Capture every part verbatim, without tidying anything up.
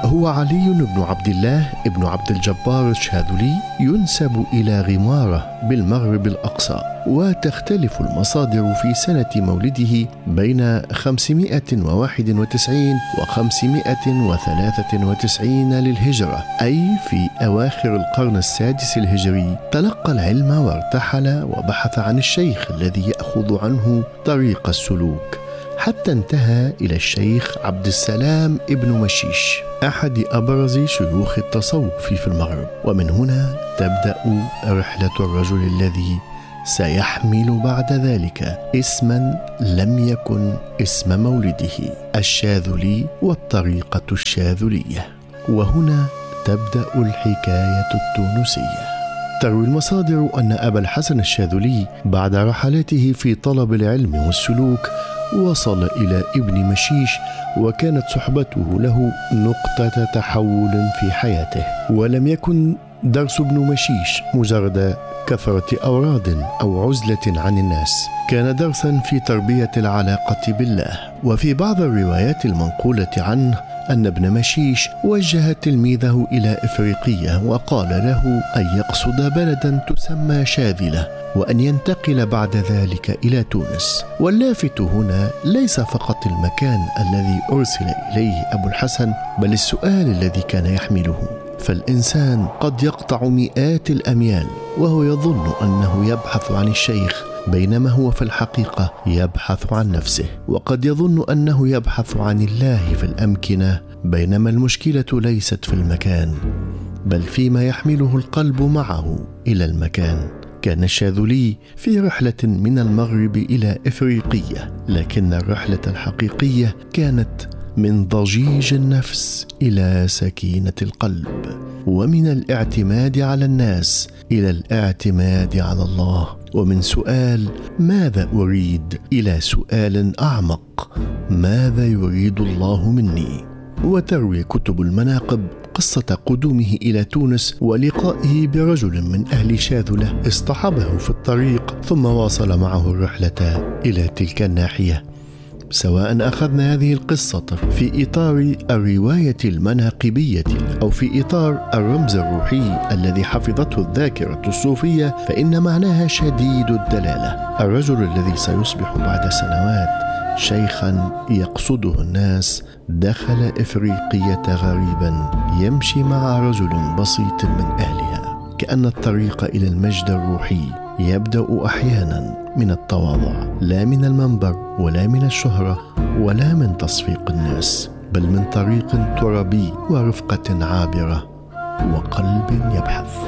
هو علي بن عبد الله بن عبد الجبار الشاذلي، ينسب إلى غمارة بالمغرب الأقصى، وتختلف المصادر في سنة مولده بين خمسمائة وواحد وتسعين وخمسمائة وثلاثة وتسعين للهجرة، أي في أواخر القرن السادس الهجري. تلقى العلم وارتحل وبحث عن الشيخ الذي يأخذ عنه طريق السلوك، حتى انتهى إلى الشيخ عبد السلام ابن مشيش، أحد أبرز شيوخ التصوف في المغرب. ومن هنا تبدأ رحلة الرجل الذي سيحمل بعد ذلك اسما لم يكن اسم مولده، الشاذلي والطريقة الشاذلية. وهنا تبدأ الحكاية التونسية. تروي المصادر أن أبا الحسن الشاذلي بعد رحلاته في طلب العلم والسلوك وصل إلى ابن مشيش، وكانت صحبته له نقطة تحول في حياته. ولم يكن درس ابن مشيش مجرد كثرة أوراد أو عزلة عن الناس، كان درسا في تربية العلاقة بالله. وفي بعض الروايات المنقولة عنه أن ابن مشيش وجه تلميذه إلى إفريقية وقال له أن يقصد بلدا تسمى شاذلة، وأن ينتقل بعد ذلك إلى تونس. واللافت هنا ليس فقط المكان الذي أرسل إليه أبو الحسن، بل السؤال الذي كان يحمله. فالإنسان قد يقطع مئات الأميال وهو يظن أنه يبحث عن الشيخ، بينما هو في الحقيقة يبحث عن نفسه. وقد يظن أنه يبحث عن الله في الأمكنة، بينما المشكلة ليست في المكان بل فيما يحمله القلب معه إلى المكان. كان الشاذلي في رحلة من المغرب إلى إفريقية، لكن الرحلة الحقيقية كانت من ضجيج النفس إلى سكينة القلب، ومن الاعتماد على الناس إلى الاعتماد على الله، ومن سؤال ماذا أريد إلى سؤال أعمق، ماذا يريد الله مني. وتروي كتب المناقب قصة قدومه إلى تونس ولقائه برجل من أهل شاذلة اصطحبه في الطريق، ثم واصل معه الرحلة إلى تلك الناحية. سواء أخذنا هذه القصة في إطار الرواية المناقبية أو في إطار الرمز الروحي الذي حفظته الذاكرة الصوفية، فإن معناها شديد الدلالة. الرجل الذي سيصبح بعد سنوات شيخا يقصده الناس دخل إفريقية غريبا يمشي مع رجل بسيط من أهلها، كأن الطريق إلى المجد الروحي يبدأ أحيانا من التواضع، لا من المنبر ولا من الشهرة ولا من تصفيق الناس، بل من طريق ترابي ورفقة عابرة وقلب يبحث.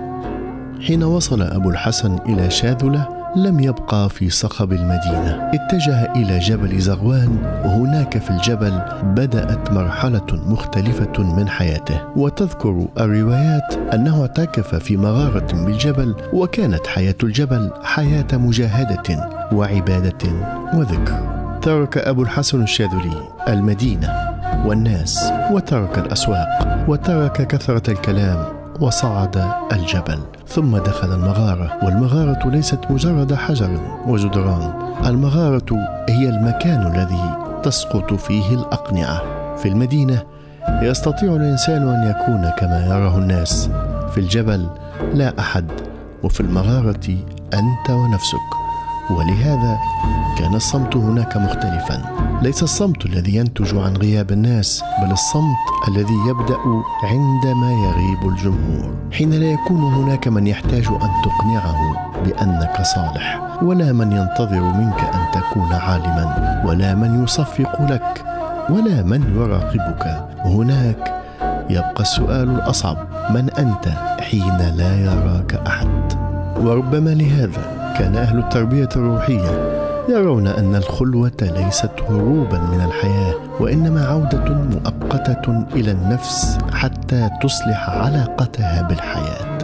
حين وصل أبو الحسن إلى شاذلة لم يبقى في صخب المدينة، اتجه إلى جبل زغوان، وهناك في الجبل بدأت مرحلة مختلفة من حياته. وتذكر الروايات أنه اعتكف في مغارة بالجبل، وكانت حياة الجبل حياة مجاهدة وعبادة وذكر. ترك أبو الحسن الشاذلي المدينة والناس، وترك الأسواق، وترك كثرة الكلام، وصعد الجبل، ثم دخل المغارة. والمغارة ليست مجرد حجر وجدران، المغارة هي المكان الذي تسقط فيه الأقنعة. في المدينة يستطيع الإنسان أن يكون كما يراه الناس، في الجبل لا أحد، وفي المغارة أنت ونفسك. ولهذا كان الصمت هناك مختلفا، ليس الصمت الذي ينتج عن غياب الناس، بل الصمت الذي يبدأ عندما يغيب الجمهور، حين لا يكون هناك من يحتاج أن تقنعه بأنك صالح، ولا من ينتظر منك أن تكون عالما، ولا من يصفق لك، ولا من يراقبك. هناك يبقى السؤال الأصعب: من أنت حين لا يراك أحد؟ وربما لهذا كان أهل التربية الروحية يرون أن الخلوة ليست هروبا من الحياة، وإنما عودة مؤقتة إلى النفس حتى تصلح علاقتها بالحياة.